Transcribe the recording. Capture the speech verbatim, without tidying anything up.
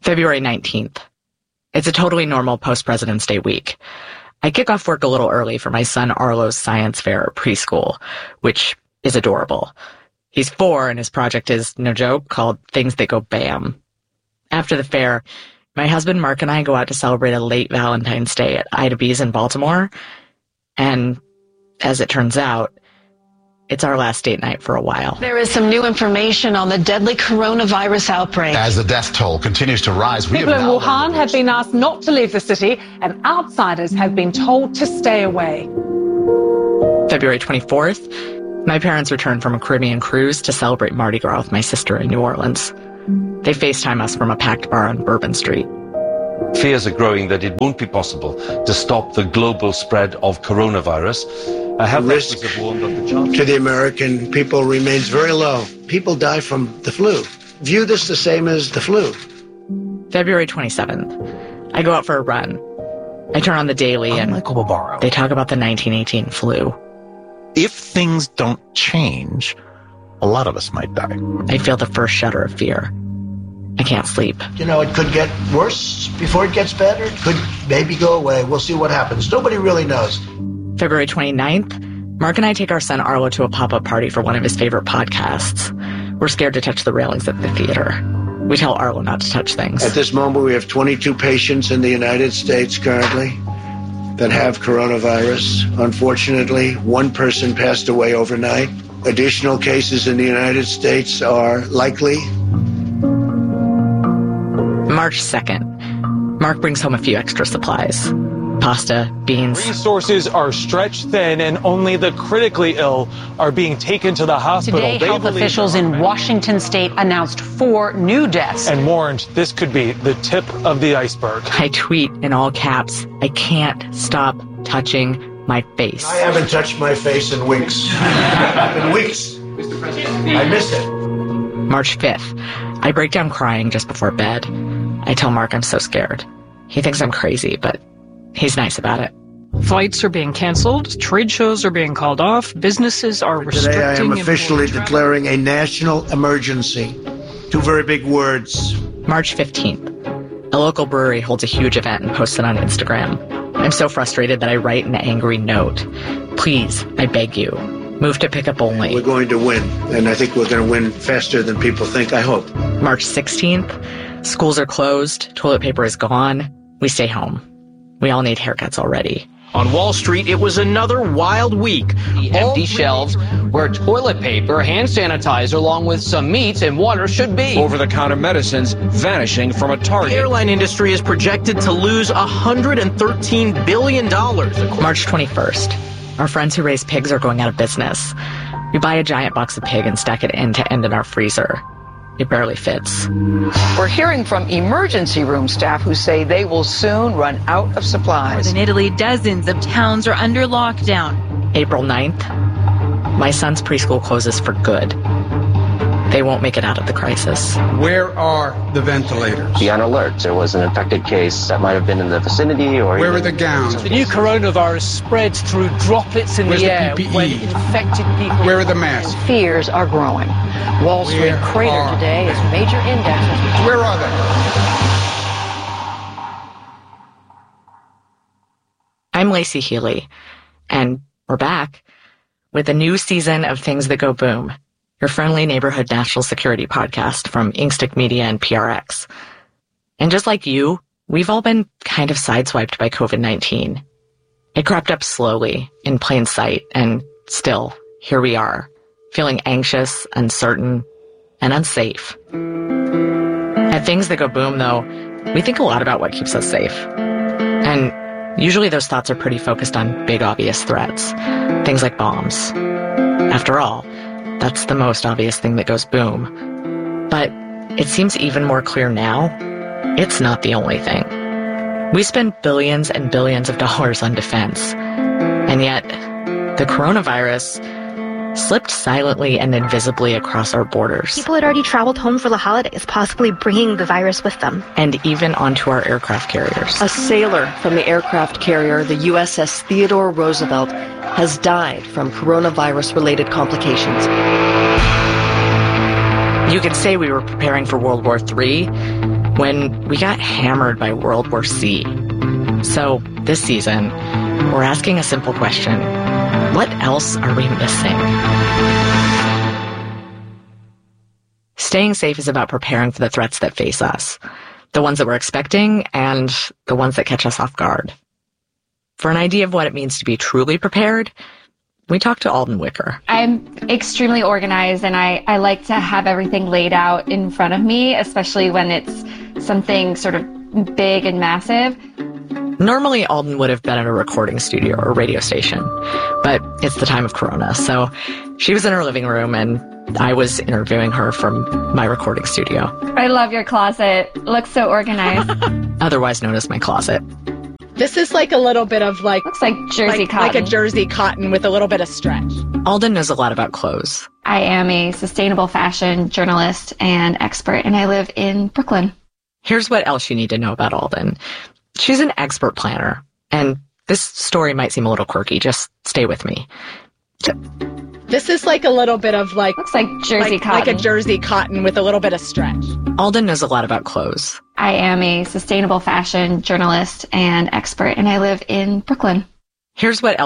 February nineteenth. It's a totally normal post-President's Day week. I kick off work a little early for my son Arlo's science fair at preschool, which is adorable. He's four, and his project is, no joke, called Things That Go Bam. After the fair, my husband Mark and I go out to celebrate a late Valentine's Day at Ida B's in Baltimore, and as it turns out, it's our last date night for a while. There is some new information on the deadly coronavirus outbreak. As the death toll continues to rise, we people have in now Wuhan have been asked not to leave the city, and outsiders have been told to stay away. February twenty-fourth, my parents returned from a Caribbean cruise to celebrate Mardi Gras with my sister in New Orleans. They FaceTime us from a packed bar on Bourbon Street. Fears are growing that it won't be possible to stop the global spread of coronavirus. I have risk to the American people remains very low. People die from the flu. View this the same as the flu. February twenty-seventh. I go out for a run. I turn on the Daily I'm and Michael Barbaro. They talk about the nineteen eighteen flu. If things don't change, a lot of us might die. I feel the first shudder of fear. I can't sleep. You know, it could get worse before it gets better. It could maybe go away. We'll see what happens. Nobody really knows. February twenty-ninth, Mark and I take our son Arlo to a pop-up party for one of his favorite podcasts. We're scared to touch the railings at the theater. We tell Arlo not to touch things. At this moment, we have twenty-two patients in the United States currently that have coronavirus. Unfortunately, one person passed away overnight. Additional cases in the United States are likely. March second, Mark brings home a few extra supplies. Pasta, beans. Resources are stretched thin, and only the critically ill are being taken to the hospital. Today, They health officials in Washington state announced four new deaths. And warned this could be the tip of the iceberg. I tweet in all caps, I can't stop touching my face. I haven't touched my face in weeks. In weeks. Mister President. I missed it. March fifth. I break down crying just before bed. I tell Mark I'm so scared. He thinks I'm crazy, but he's nice about it. Flights are being canceled, trade shows are being called off, businesses are restricting... Today I am officially declaring a national emergency. Two very big words. March fifteenth. A local brewery holds a huge event and posts it on Instagram. I'm so frustrated that I write an angry note. Please, I beg you, move to pickup only. We're going to win, and I think we're going to win faster than people think, I hope. March sixteenth. Schools are closed, toilet paper is gone. We stay home. We all need haircuts already. On Wall Street, it was another wild week. The empty shelves where toilet paper, hand sanitizer, along with some meats and water should be. Over-the-counter medicines vanishing from a Target. The airline industry is projected to lose one hundred thirteen billion dollars. March twenty-first. Our friends who raise pigs are going out of business. We buy a giant box of pig and stack it end to end in our freezer. It barely fits. We're hearing from emergency room staff who say they will soon run out of supplies. More than Italy, dozens of towns are under lockdown. April ninth, my son's preschool closes for good. They won't make it out of the crisis. Where are the ventilators? Be on alert. There was an infected case that might have been in the vicinity, or where are the gowns? The new coronavirus spreads through droplets in Where's the, the air P P E? when infected people. Where are the masks? Fears are growing. Wall Street Where cratered today as major indexes. Where are they? I'm Lacey Healy, and we're back with a new season of Things That Go Boom, your friendly neighborhood national security podcast from Inkstick Media and P R X. And just like you, we've all been kind of sideswiped by covid nineteen. It crept up slowly, in plain sight, and still, here we are, feeling anxious, uncertain, and unsafe. At Things That Go Boom, though, we think a lot about what keeps us safe. And usually those thoughts are pretty focused on big, obvious threats. Things like bombs. After all, that's the most obvious thing that goes boom. But it seems even more clear now, it's not the only thing. We spend billions and billions of dollars on defense. And yet, the coronavirus slipped silently and invisibly across our borders. People had already traveled home for the holidays, possibly bringing the virus with them. And even onto our aircraft carriers. A sailor from the aircraft carrier, the U S S Theodore Roosevelt, has died from coronavirus-related complications. You could say we were preparing for World War Three, when we got hammered by World War C. So this season, we're asking a simple question. What else are we missing? Staying safe is about preparing for the threats that face us, the ones that we're expecting and the ones that catch us off guard. For an idea of what it means to be truly prepared, we talked to Alden Wicker. I'm extremely organized, and I, I like to have everything laid out in front of me, especially when it's something sort of big and massive. Normally, Alden would have been at a recording studio or radio station, but it's the time of Corona, so she was in her living room, and I was interviewing her from my recording studio. I love your closet. It looks so organized. Otherwise known as my closet. This is like a little bit of like... Looks like jersey like, cotton. Like a jersey cotton with a little bit of stretch. Alden knows a lot about clothes. I am a sustainable fashion journalist and expert, and I live in Brooklyn. Here's what else you need to know about Alden. She's an expert planner, and this story might seem a little quirky. Just stay with me. This is like a little bit of like... Looks like jersey like, cotton. Like a jersey cotton with a little bit of stretch. Alden knows a lot about clothes. I am a sustainable fashion journalist and expert, and I live in Brooklyn. Here's what